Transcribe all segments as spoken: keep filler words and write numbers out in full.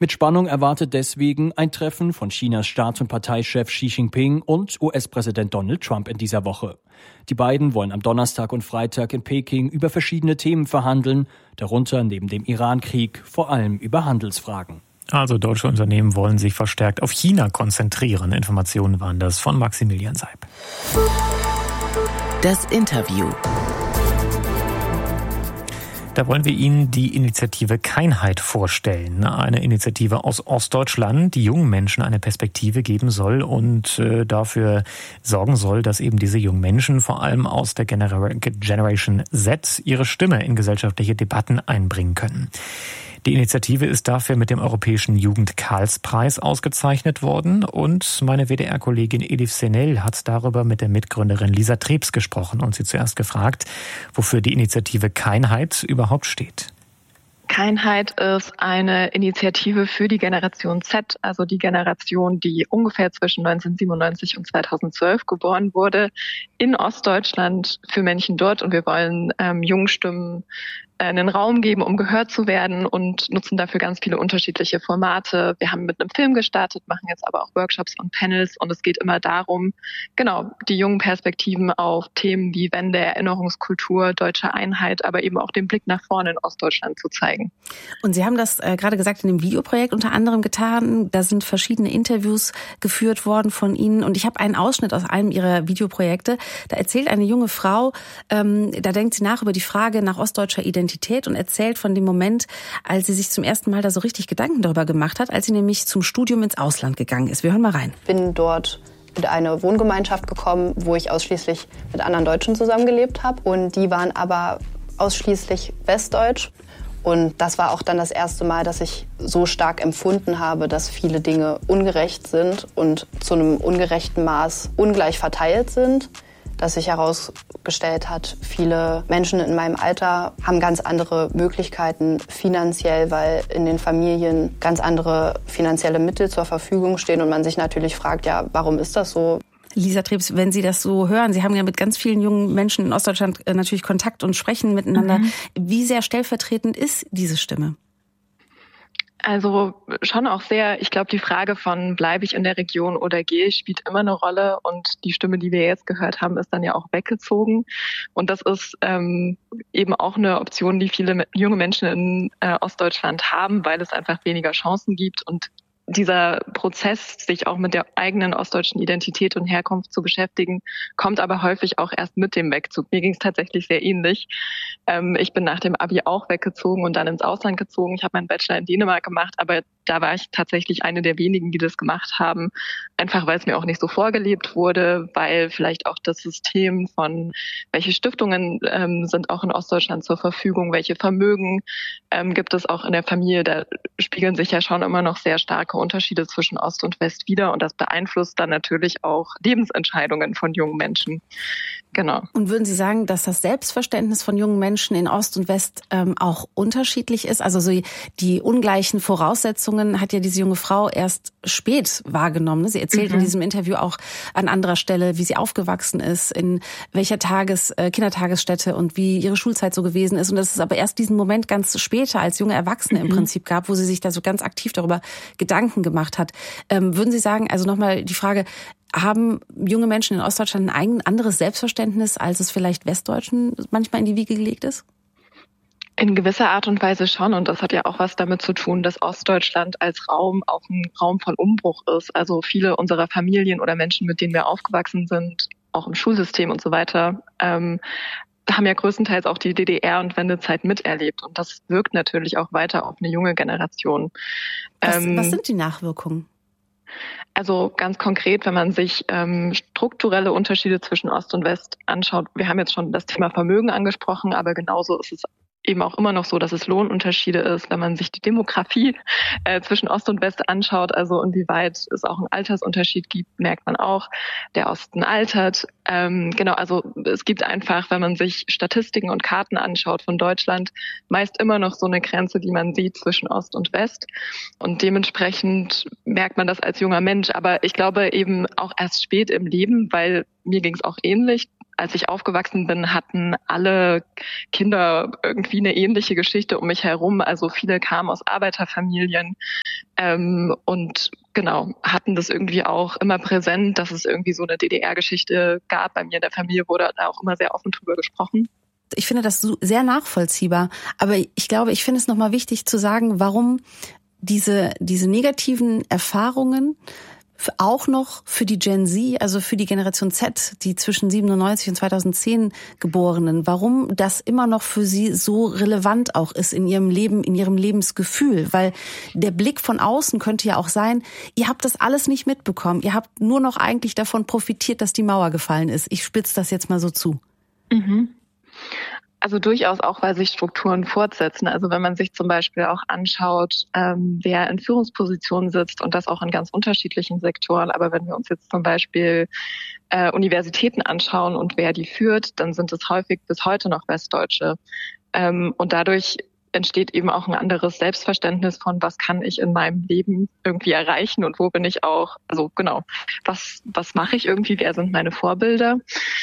Mit Spannung erwartet deswegen ein Treffen von Chinas Staats- und Parteichef Xi Jinping und U S-Präsident Donald Trump in dieser Woche. Die beiden wollen am Donnerstag und Freitag in Peking über verschiedene Themen verhandeln, darunter neben dem Iran-Krieg vor allem über Handelsfragen. Also deutsche Unternehmen wollen sich verstärkt auf China konzentrieren. Informationen waren das von Maximilian Seib. Das Interview. Da wollen wir Ihnen die Initiative Keinheit vorstellen. Eine Initiative aus Ostdeutschland, die jungen Menschen eine Perspektive geben soll und äh, dafür sorgen soll, dass eben diese jungen Menschen, vor allem aus der Genera- Generation Z, ihre Stimme in gesellschaftliche Debatten einbringen können. Die Initiative ist dafür mit dem Europäischen Jugend-Karls-Preis ausgezeichnet worden und meine W D R-Kollegin Elif Senel hat darüber mit der Mitgründerin Lisa Trebs gesprochen und sie zuerst gefragt, wofür die Initiative Keinheit überhaupt steht. Keinheit ist eine Initiative für die Generation Z, also die Generation, die ungefähr zwischen neunzehnhundertsiebenundneunzig und zweitausendzwölf geboren wurde, in Ostdeutschland für Menschen dort. Und wir wollen ähm, jungen Stimmen einen Raum geben, um gehört zu werden und nutzen dafür ganz viele unterschiedliche Formate. Wir haben mit einem Film gestartet, machen jetzt aber auch Workshops und Panels und es geht immer darum, genau, die jungen Perspektiven auf Themen wie Wende, Erinnerungskultur, deutsche Einheit, aber eben auch den Blick nach vorne in Ostdeutschland zu zeigen. Und Sie haben das äh, gerade gesagt in dem Videoprojekt unter anderem getan. Da sind verschiedene Interviews geführt worden von Ihnen und ich habe einen Ausschnitt aus einem Ihrer Videoprojekte. Da erzählt eine junge Frau, ähm, da denkt sie nach über die Frage nach ostdeutscher Identität und erzählt von dem Moment, als sie sich zum ersten Mal da so richtig Gedanken darüber gemacht hat, als sie nämlich zum Studium ins Ausland gegangen ist. Wir hören mal rein. Ich bin dort in eine Wohngemeinschaft gekommen, wo ich ausschließlich mit anderen Deutschen zusammengelebt habe. Und die waren aber ausschließlich westdeutsch. Und das war auch dann das erste Mal, dass ich so stark empfunden habe, dass viele Dinge ungerecht sind und zu einem ungerechten Maß ungleich verteilt sind. Dass sich herausgestellt hat, viele Menschen in meinem Alter haben ganz andere Möglichkeiten finanziell, weil in den Familien ganz andere finanzielle Mittel zur Verfügung stehen und man sich natürlich fragt, ja, warum ist das so? Lisa Trebs, wenn Sie das so hören, Sie haben ja mit ganz vielen jungen Menschen in Ostdeutschland natürlich Kontakt und sprechen miteinander. Mhm. Wie sehr stellvertretend ist diese Stimme? Also schon auch sehr, ich glaube, die Frage von bleibe ich in der Region oder gehe ich, spielt immer eine Rolle und die Stimme, die wir jetzt gehört haben, ist dann ja auch weggezogen und das ist ähm, eben auch eine Option, die viele junge Menschen in äh, Ostdeutschland haben, weil es einfach weniger Chancen gibt und dieser Prozess, sich auch mit der eigenen ostdeutschen Identität und Herkunft zu beschäftigen, kommt aber häufig auch erst mit dem Wegzug. Mir ging es tatsächlich sehr ähnlich. Ähm, ich bin nach dem Abi auch weggezogen und dann ins Ausland gezogen. Ich habe meinen Bachelor in Dänemark gemacht, aber da war ich tatsächlich eine der wenigen, die das gemacht haben. Einfach, weil es mir auch nicht so vorgelebt wurde, weil vielleicht auch das System von, welche Stiftungen ähm, sind auch in Ostdeutschland zur Verfügung, welche Vermögen ähm, gibt es auch in der Familie. Da spiegeln sich ja schon immer noch sehr starke Unterschiede zwischen Ost und West wider und das beeinflusst dann natürlich auch Lebensentscheidungen von jungen Menschen. Genau. Und würden Sie sagen, dass das Selbstverständnis von jungen Menschen in Ost und West ähm, auch unterschiedlich ist? Also so die ungleichen Voraussetzungen hat ja diese junge Frau erst spät wahrgenommen. Sie erzählt mhm. in diesem Interview auch an anderer Stelle, wie sie aufgewachsen ist, in welcher Tages-, äh, Kindertagesstätte und wie ihre Schulzeit so gewesen ist. Und dass es aber erst diesen Moment ganz später als junge Erwachsene mhm. im Prinzip gab, wo sie sich da so ganz aktiv darüber Gedanken gemacht hat. Ähm, würden Sie sagen, also nochmal die Frage, haben junge Menschen in Ostdeutschland ein anderes Selbstverständnis, als es vielleicht Westdeutschen manchmal in die Wiege gelegt ist? In gewisser Art und Weise schon. Und das hat ja auch was damit zu tun, dass Ostdeutschland als Raum auch ein Raum von Umbruch ist. Also viele unserer Familien oder Menschen, mit denen wir aufgewachsen sind, auch im Schulsystem und so weiter, ähm, haben ja größtenteils auch die D D R- und Wendezeit miterlebt. Und das wirkt natürlich auch weiter auf eine junge Generation. Was, ähm, was sind die Nachwirkungen? Also ganz konkret, wenn man sich ähm, strukturelle Unterschiede zwischen Ost und West anschaut, wir haben jetzt schon das Thema Vermögen angesprochen, aber genauso ist es eben auch immer noch so, dass es Lohnunterschiede ist, wenn man sich die Demografie äh, zwischen Ost und West anschaut, also inwieweit es auch einen Altersunterschied gibt, merkt man auch, der Osten altert. Ähm, genau, also es gibt einfach, wenn man sich Statistiken und Karten anschaut von Deutschland, meist immer noch so eine Grenze, die man sieht zwischen Ost und West. Und dementsprechend merkt man das als junger Mensch. Aber ich glaube eben auch erst spät im Leben, weil mir ging es auch ähnlich. Als ich aufgewachsen bin, hatten alle Kinder irgendwie eine ähnliche Geschichte um mich herum. Also viele kamen aus Arbeiterfamilien. Ähm, und genau, hatten das irgendwie auch immer präsent, dass es irgendwie so eine D D R-Geschichte gab. Bei mir in der Familie wurde da auch immer sehr offen drüber gesprochen. Ich finde das sehr nachvollziehbar. Aber ich glaube, ich finde es nochmal wichtig zu sagen, warum diese, diese negativen Erfahrungen auch noch für die Gen Z, also für die Generation Z, die zwischen siebenundneunzig und zweitausendzehn Geborenen, warum das immer noch für sie so relevant auch ist in ihrem Leben, in ihrem Lebensgefühl. Weil der Blick von außen könnte ja auch sein, ihr habt das alles nicht mitbekommen. Ihr habt nur noch eigentlich davon profitiert, dass die Mauer gefallen ist. Ich spitze das jetzt mal so zu. Mhm. Also durchaus auch, weil sich Strukturen fortsetzen. Also wenn man sich zum Beispiel auch anschaut, ähm, wer in Führungspositionen sitzt und das auch in ganz unterschiedlichen Sektoren. Aber wenn wir uns jetzt zum Beispiel äh, Universitäten anschauen und wer die führt, dann sind es häufig bis heute noch Westdeutsche. Ähm, und dadurch entsteht eben auch ein anderes Selbstverständnis von, was kann ich in meinem Leben irgendwie erreichen und wo bin ich auch, also genau, was, was mache ich irgendwie, wer sind meine Vorbilder?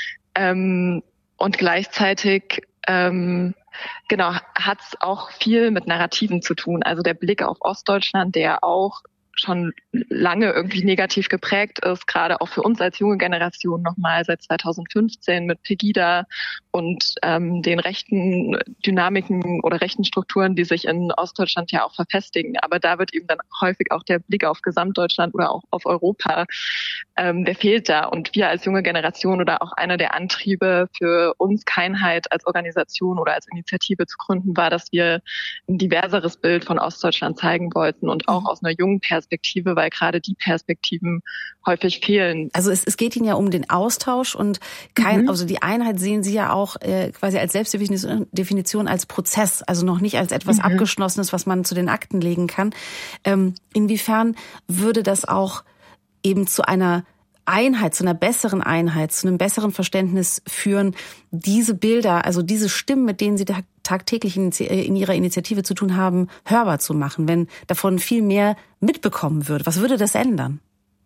Ähm, und gleichzeitig Ähm, genau, hat es auch viel mit Narrativen zu tun. Also der Blick auf Ostdeutschland, der auch schon lange irgendwie negativ geprägt ist, gerade auch für uns als junge Generation nochmal seit zweitausendfünfzehn mit Pegida und ähm, den rechten Dynamiken oder rechten Strukturen, die sich in Ostdeutschland ja auch verfestigen. Aber da wird eben dann häufig auch der Blick auf Gesamtdeutschland oder auch auf Europa, ähm, der fehlt da. Und wir als junge Generation oder auch einer der Antriebe für uns, Keinheit als Organisation oder als Initiative zu gründen, war, dass wir ein diverseres Bild von Ostdeutschland zeigen wollten und auch aus einer jungen Perspektive. Perspektive, weil gerade die Perspektiven häufig fehlen. Also es, es geht Ihnen ja um den Austausch und kein, mhm. also die Einheit sehen Sie ja auch äh, quasi als Selbstdefinition Definition als Prozess, also noch nicht als etwas mhm. Abgeschlossenes, was man zu den Akten legen kann. Ähm, inwiefern würde das auch eben zu einer Einheit, zu einer besseren Einheit, zu einem besseren Verständnis führen, diese Bilder, also diese Stimmen, mit denen Sie da tagtäglich in, in Ihrer Initiative zu tun haben, hörbar zu machen, wenn davon viel mehr mitbekommen würde? Was würde das ändern?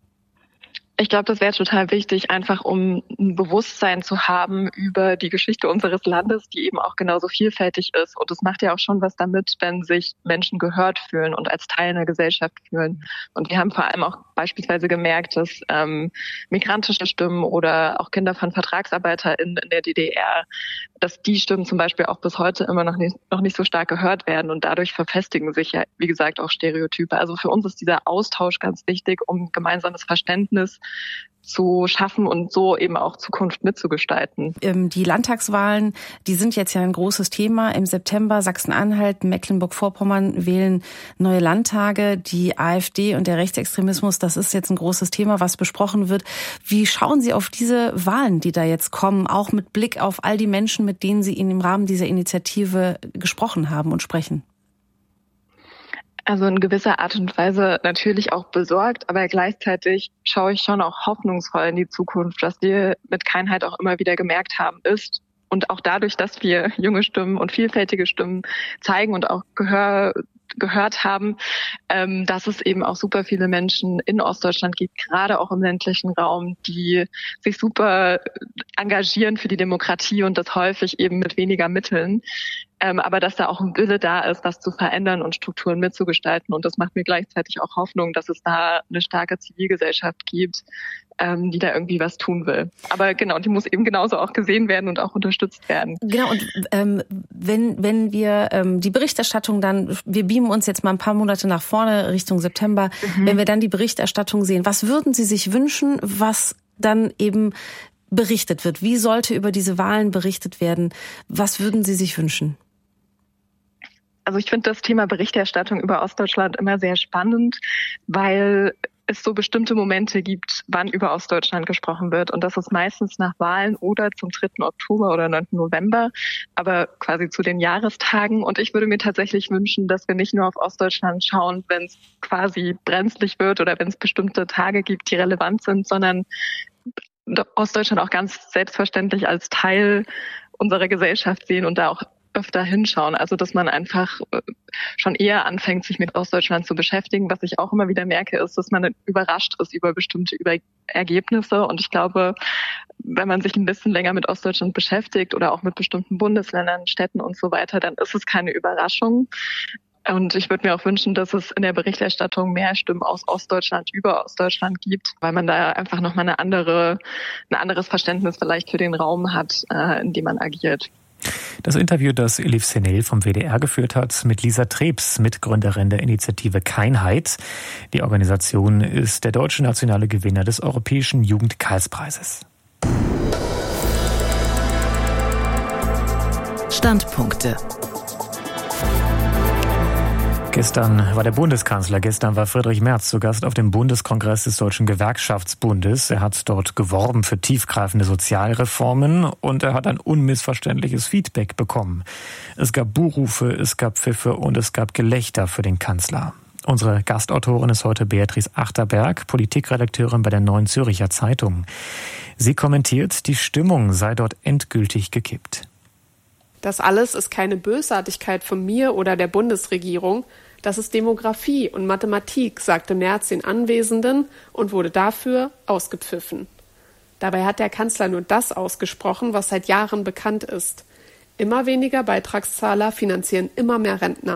Ich glaube, das wäre total wichtig, einfach um ein Bewusstsein zu haben über die Geschichte unseres Landes, die eben auch genauso vielfältig ist. Und es macht ja auch schon was damit, wenn sich Menschen gehört fühlen und als Teil einer Gesellschaft fühlen. Und wir haben vor allem auch beispielsweise gemerkt, dass ähm, migrantische Stimmen oder auch Kinder von VertragsarbeiterInnen in der D D R, dass die Stimmen zum Beispiel auch bis heute immer noch nicht, noch nicht so stark gehört werden. Und dadurch verfestigen sich ja, wie gesagt, auch Stereotype. Also für uns ist dieser Austausch ganz wichtig, um gemeinsames Verständnis zu schaffen und so eben auch Zukunft mitzugestalten. Die Landtagswahlen, die sind jetzt ja ein großes Thema. Im September Sachsen-Anhalt, Mecklenburg-Vorpommern wählen neue Landtage. Die AfD und der Rechtsextremismus, das ist jetzt ein großes Thema, was besprochen wird. Wie schauen Sie auf diese Wahlen, die da jetzt kommen, auch mit Blick auf all die Menschen, mit denen Sie im Rahmen dieser Initiative gesprochen haben und sprechen? Also in gewisser Art und Weise natürlich auch besorgt, aber gleichzeitig schaue ich schon auch hoffnungsvoll in die Zukunft. Was wir mit Keinheit auch immer wieder gemerkt haben, ist, und auch dadurch, dass wir junge Stimmen und vielfältige Stimmen zeigen und auch Gehör gehört haben, ähm, dass es eben auch super viele Menschen in Ostdeutschland gibt, gerade auch im ländlichen Raum, die sich super engagieren für die Demokratie und das häufig eben mit weniger Mitteln. Ähm, aber dass da auch ein Wille da ist, was zu verändern und Strukturen mitzugestalten. Und das macht mir gleichzeitig auch Hoffnung, dass es da eine starke Zivilgesellschaft gibt, ähm, die da irgendwie was tun will. Aber genau, die muss eben genauso auch gesehen werden und auch unterstützt werden. Genau, und ähm, wenn wenn wir ähm, die Berichterstattung dann, wir beamen uns jetzt mal ein paar Monate nach vorne Richtung September, mhm. wenn wir dann die Berichterstattung sehen, was würden Sie sich wünschen, was dann eben berichtet wird? Wie sollte über diese Wahlen berichtet werden? Was würden Sie sich wünschen? Also ich finde das Thema Berichterstattung über Ostdeutschland immer sehr spannend, weil es so bestimmte Momente gibt, wann über Ostdeutschland gesprochen wird. Und das ist meistens nach Wahlen oder zum dritten Oktober oder neunten November, aber quasi zu den Jahrestagen. Und ich würde mir tatsächlich wünschen, dass wir nicht nur auf Ostdeutschland schauen, wenn es quasi brenzlig wird oder wenn es bestimmte Tage gibt, die relevant sind, sondern Ostdeutschland auch ganz selbstverständlich als Teil unserer Gesellschaft sehen und da auch öfter hinschauen. Also dass man einfach schon eher anfängt, sich mit Ostdeutschland zu beschäftigen. Was ich auch immer wieder merke, ist, dass man überrascht ist über bestimmte über Ergebnisse. Und ich glaube, wenn man sich ein bisschen länger mit Ostdeutschland beschäftigt oder auch mit bestimmten Bundesländern, Städten und so weiter, dann ist es keine Überraschung. Und ich würde mir auch wünschen, dass es in der Berichterstattung mehr Stimmen aus Ostdeutschland über Ostdeutschland gibt, weil man da einfach nochmal eine andere, ein anderes Verständnis vielleicht für den Raum hat, in dem man agiert. Das Interview, das Elif Senel vom W D R geführt hat, mit Lisa Trebs, Mitgründerin der Initiative Keinheit. Die Organisation ist der deutsche nationale Gewinner des Europäischen Jugend-Karlspreises. Standpunkte. Gestern war der Bundeskanzler, gestern war Friedrich Merz zu Gast auf dem Bundeskongress des Deutschen Gewerkschaftsbundes. Er hat dort geworben für tiefgreifende Sozialreformen und er hat ein unmissverständliches Feedback bekommen. Es gab Buhrufe, es gab Pfiffe und es gab Gelächter für den Kanzler. Unsere Gastautorin ist heute Beatrice Achterberg, Politikredakteurin bei der Neuen Zürcher Zeitung. Sie kommentiert, die Stimmung sei dort endgültig gekippt. Das alles ist keine Bösartigkeit von mir oder der Bundesregierung. Das ist Demografie und Mathematik, sagte Merz den Anwesenden und wurde dafür ausgepfiffen. Dabei hat der Kanzler nur das ausgesprochen, was seit Jahren bekannt ist. Immer weniger Beitragszahler finanzieren immer mehr Rentner.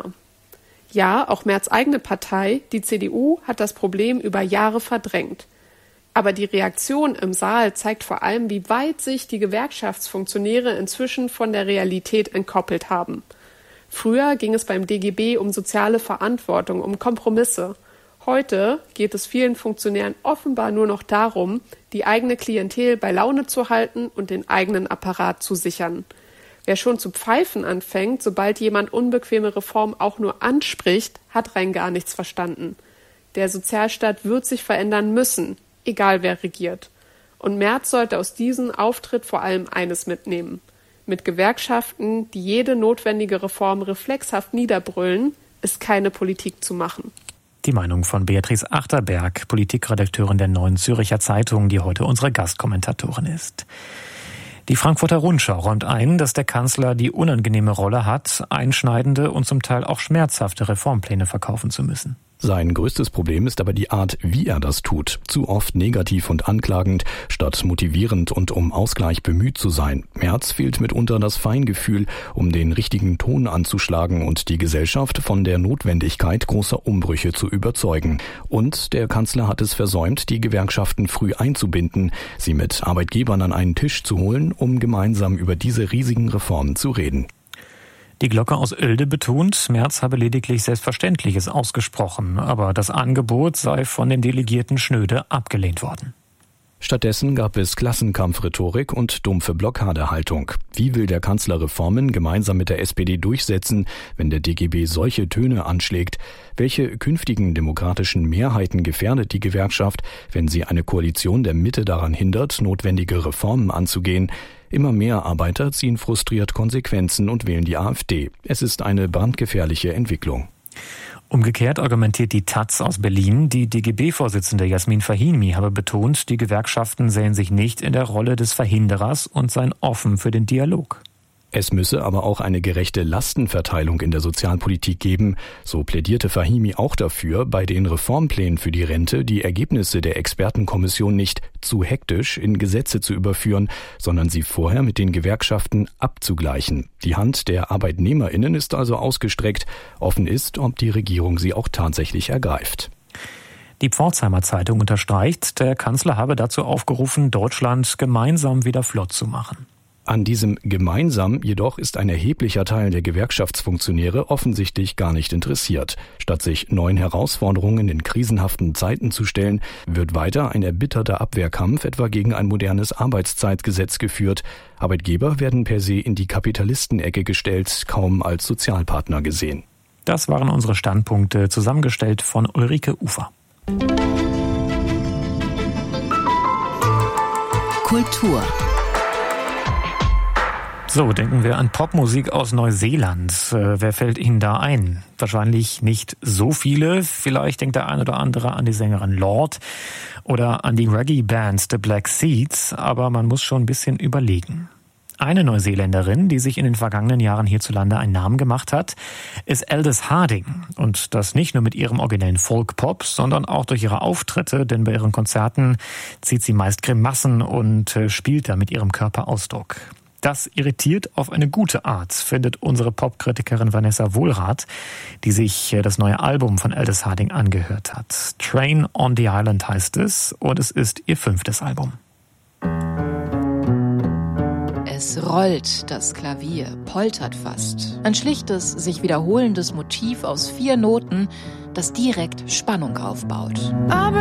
Ja, auch Merz' eigene Partei, die C D U, hat das Problem über Jahre verdrängt. Aber die Reaktion im Saal zeigt vor allem, wie weit sich die Gewerkschaftsfunktionäre inzwischen von der Realität entkoppelt haben. Früher ging es beim D G B um soziale Verantwortung, um Kompromisse. Heute geht es vielen Funktionären offenbar nur noch darum, die eigene Klientel bei Laune zu halten und den eigenen Apparat zu sichern. Wer schon zu pfeifen anfängt, sobald jemand unbequeme Reformen auch nur anspricht, hat rein gar nichts verstanden. Der Sozialstaat wird sich verändern müssen, egal wer regiert. Und Merz sollte aus diesem Auftritt vor allem eines mitnehmen. Mit Gewerkschaften, die jede notwendige Reform reflexhaft niederbrüllen, ist keine Politik zu machen. Die Meinung von Beatrice Achterberg, Politikredakteurin der Neuen Zürcher Zeitung, die heute unsere Gastkommentatorin ist. Die Frankfurter Rundschau räumt ein, dass der Kanzler die unangenehme Rolle hat, einschneidende und zum Teil auch schmerzhafte Reformpläne verkaufen zu müssen. Sein größtes Problem ist aber die Art, wie er das tut. Zu oft negativ und anklagend, statt motivierend und um Ausgleich bemüht zu sein. Merz fehlt mitunter das Feingefühl, um den richtigen Ton anzuschlagen und die Gesellschaft von der Notwendigkeit großer Umbrüche zu überzeugen. Und der Kanzler hat es versäumt, die Gewerkschaften früh einzubinden, sie mit Arbeitgebern an einen Tisch zu holen, um gemeinsam über diese riesigen Reformen zu reden. Die Glocke aus Oelde betont, Merz habe lediglich Selbstverständliches ausgesprochen, aber das Angebot sei von den Delegierten schnöde abgelehnt worden. Stattdessen gab es Klassenkampfrhetorik und dumpfe Blockadehaltung. Wie will der Kanzler Reformen gemeinsam mit der S P D durchsetzen, wenn der D G B solche Töne anschlägt? Welche künftigen demokratischen Mehrheiten gefährdet die Gewerkschaft, wenn sie eine Koalition der Mitte daran hindert, notwendige Reformen anzugehen? Immer mehr Arbeiter ziehen frustriert Konsequenzen und wählen die AfD. Es ist eine brandgefährliche Entwicklung. Umgekehrt argumentiert die Taz aus Berlin, die D G B-Vorsitzende Jasmin Fahimi habe betont, die Gewerkschaften sähen sich nicht in der Rolle des Verhinderers und seien offen für den Dialog. Es müsse aber auch eine gerechte Lastenverteilung in der Sozialpolitik geben. So plädierte Fahimi auch dafür, bei den Reformplänen für die Rente die Ergebnisse der Expertenkommission nicht zu hektisch in Gesetze zu überführen, sondern sie vorher mit den Gewerkschaften abzugleichen. Die Hand der ArbeitnehmerInnen ist also ausgestreckt. Offen ist, ob die Regierung sie auch tatsächlich ergreift. Die Pforzheimer Zeitung unterstreicht, der Kanzler habe dazu aufgerufen, Deutschland gemeinsam wieder flott zu machen. An diesem Gemeinsam jedoch ist ein erheblicher Teil der Gewerkschaftsfunktionäre offensichtlich gar nicht interessiert. Statt sich neuen Herausforderungen in krisenhaften Zeiten zu stellen, wird weiter ein erbitterter Abwehrkampf etwa gegen ein modernes Arbeitszeitgesetz geführt. Arbeitgeber werden per se in die Kapitalistenecke gestellt, kaum als Sozialpartner gesehen. Das waren unsere Standpunkte, zusammengestellt von Ulrike Ufer. Kultur. So, denken wir an Popmusik aus Neuseeland. Äh, wer fällt Ihnen da ein? Wahrscheinlich nicht so viele. Vielleicht denkt der ein oder andere an die Sängerin Lorde oder an die Reggae-Band The Black Seeds, aber man muss schon ein bisschen überlegen. Eine Neuseeländerin, die sich in den vergangenen Jahren hierzulande einen Namen gemacht hat, ist Aldous Harding. Und das nicht nur mit ihrem originellen Folk-Pop, sondern auch durch ihre Auftritte, denn bei ihren Konzerten zieht sie meist Grimassen und spielt da mit ihrem Körperausdruck. Das irritiert auf eine gute Art, findet unsere Popkritikerin Vanessa Wohlrath, die sich das neue Album von Aldous Harding angehört hat. Train on the Island heißt es und es ist ihr fünftes Album. Es rollt, das Klavier, poltert fast. Ein schlichtes, sich wiederholendes Motiv aus vier Noten, das direkt Spannung aufbaut. Aber